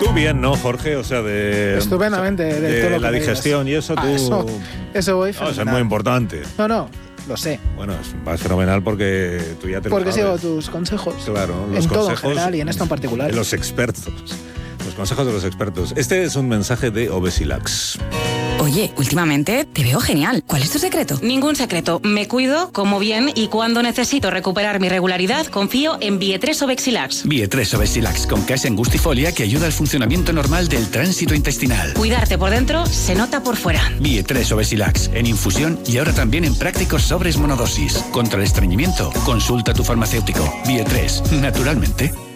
Tú bien, ¿no, Jorge? O sea, estupendamente. De todo lo que la me digestión digas. y eso tú... Eso voy Eso es fenomenal. muy importante. No, lo sé. Bueno, vas fenomenal porque tú ya te lo Porque sigo sabes. tus consejos. Claro, En los todo en consejos general y en esto en particular. de los expertos. Los consejos de los expertos. Este es un mensaje de Obesilax. Oye, últimamente te veo genial. ¿Cuál es tu secreto? Ningún secreto. Me cuido, como bien y cuando necesito recuperar mi regularidad, confío en Bie3 Obexilax. Bie3 Obexilax con Casein Angustifolia que ayuda al funcionamiento normal del tránsito intestinal. Cuidarte por dentro se nota por fuera. Bie3 Obexilax en infusión y ahora también en prácticos sobres monodosis. Contra el estreñimiento, consulta a tu farmacéutico. Bie3, naturalmente.